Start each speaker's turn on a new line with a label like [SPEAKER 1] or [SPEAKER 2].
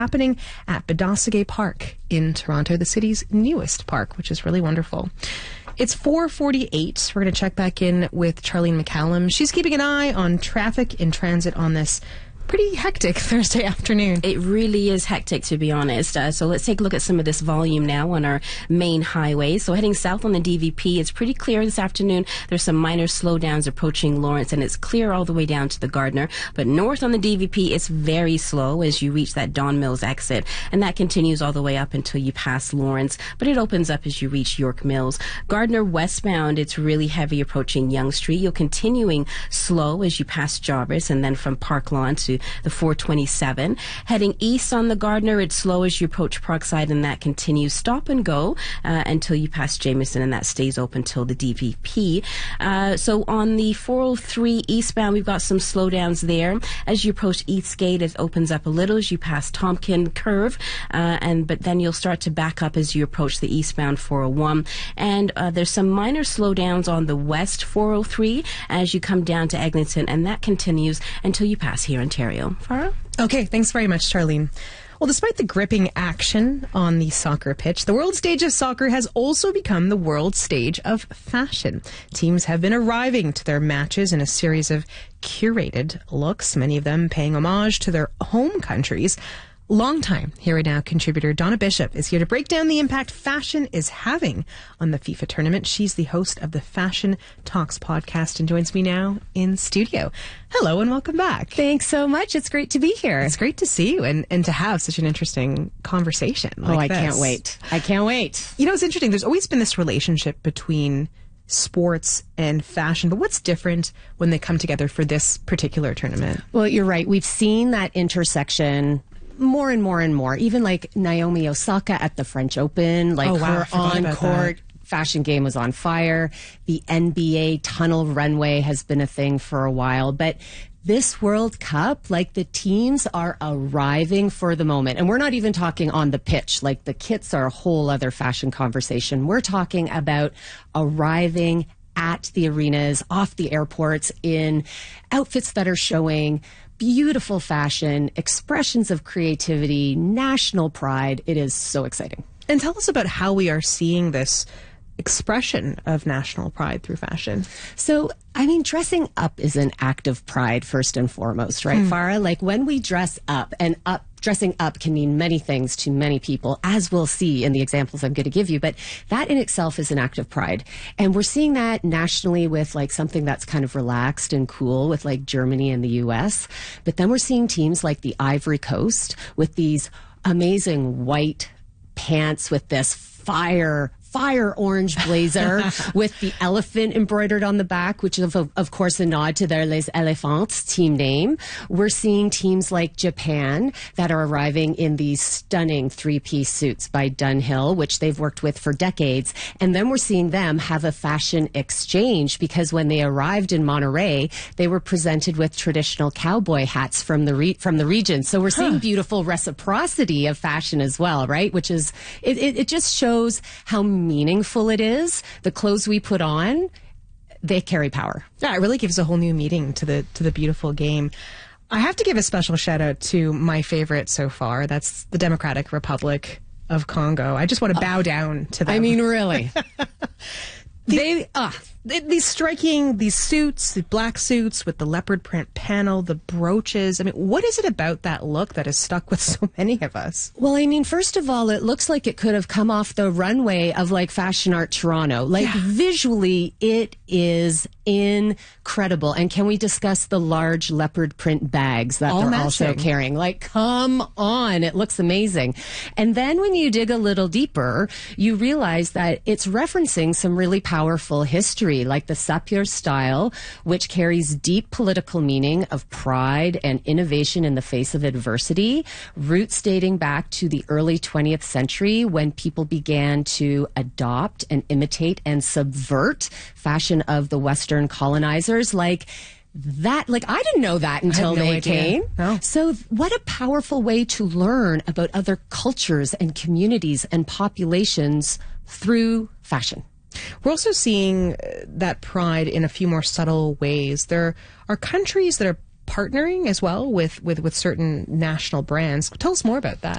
[SPEAKER 1] happening at Bedosagay Park in Toronto, the city's newest park, which is really wonderful. It's 4:48. We're going to check back in with Charlene McCallum. She's keeping an eye on traffic in transit on this pretty hectic Thursday afternoon.
[SPEAKER 2] It really is hectic, to be honest. So let's take a look at some of this volume now on our main highway. So heading south on the DVP, it's pretty clear this afternoon. There's some minor slowdowns approaching Lawrence, and it's clear all the way down to the Gardner. But north on the DVP, it's very slow as you reach that Don Mills exit, and that continues all the way up until you pass Lawrence, but it opens up as you reach York Mills. Gardner westbound, it's really heavy approaching Yonge Street. You're continuing slow as you pass Jarvis, and then from Park Lawn to the 427. Heading east on the Gardner, it's slow as you approach Parkside, and that continues stop and go until you pass Jameson, and that stays open till the DVP. So on the 403 eastbound, we've got some slowdowns there. As you approach Eastgate, it opens up a little as you pass Tompkin Curve, but then you'll start to back up as you approach the eastbound 401. And there's some minor slowdowns on the west 403 as you come down to Eglinton, and that continues until you pass here, Ontario. Farah?
[SPEAKER 1] Okay, thanks very much, Charlene. Well, despite the gripping action on the soccer pitch, the world stage of soccer has also become the world stage of fashion. Teams have been arriving to their matches in a series of curated looks, many of them paying homage to their home countries. Longtime Here and Now contributor Donna Bishop is here to break down the impact fashion is having on the FIFA tournament. She's the host of the Fashion Talks podcast and joins me now in studio. Hello and welcome back.
[SPEAKER 3] Thanks so much. It's great to be here.
[SPEAKER 1] It's great to see you and to have such an interesting conversation like this.
[SPEAKER 3] Can't wait. I can't wait.
[SPEAKER 1] You know, it's interesting. There's always been this relationship between sports and fashion, but what's different when they come together for this particular tournament?
[SPEAKER 3] Well, you're right. We've seen that intersection more and more and more. Even like Naomi Osaka at the French Open, like her on-court fashion game was on fire. The NBA tunnel runway has been a thing for a while, but this World Cup, like the teams are arriving for the moment. And we're not even talking on the pitch. Like the kits are a whole other fashion conversation. We're talking about arriving at the arenas, off the airports, in outfits that are showing beautiful fashion, expressions of creativity, national pride. It is so exciting.
[SPEAKER 1] And tell us about how we are seeing this expression of national pride through fashion.
[SPEAKER 3] So, I mean, dressing up is an act of pride first and foremost, right, Farah? Like when we dress up, and dressing up can mean many things to many people, as we'll see in the examples I'm going to give you, but that in itself is an act of pride. And we're seeing that nationally with like something that's kind of relaxed and cool with like Germany and the US. But then we're seeing teams like the Ivory Coast with these amazing white pants with this fire orange blazer with the elephant embroidered on the back, which is, of course, a nod to their Les Elephants team name. We're seeing teams like Japan that are arriving in these stunning three-piece suits by Dunhill, which they've worked with for decades. And then we're seeing them have a fashion exchange because when they arrived in Monterey, they were presented with traditional cowboy hats from the region. So we're seeing beautiful reciprocity of fashion as well, right? Which is, it just shows how meaningful it is. The clothes we put on, they carry power.
[SPEAKER 1] Yeah, it really gives a whole new meaning to the beautiful game. I have to give a special shout out to my favorite so far. That's the Democratic Republic of Congo. I just want to bow down to them.
[SPEAKER 3] I mean, really.
[SPEAKER 1] These striking, these suits, the black suits with the leopard print panel, the brooches. I mean, what is it about that look that has stuck with so many of us?
[SPEAKER 3] Well, I mean, first of all, it looks like it could have come off the runway of like Fashion Art Toronto. Like visually, it is incredible. And can we discuss the large leopard print bags that they're also carrying? Like, come on, it looks amazing. And then when you dig a little deeper, you realize that it's referencing some really powerful history, like the Sapir style, which carries deep political meaning of pride and innovation in the face of adversity, roots dating back to the early 20th century when people began to adopt and imitate and subvert fashion of the Western colonizers. Like that, like I didn't know that until they came.
[SPEAKER 1] No.
[SPEAKER 3] So what a powerful way to learn about other cultures and communities and populations through fashion.
[SPEAKER 1] We're also seeing that pride in a few more subtle ways. There are countries that are partnering as well with certain national brands. Tell us more about that.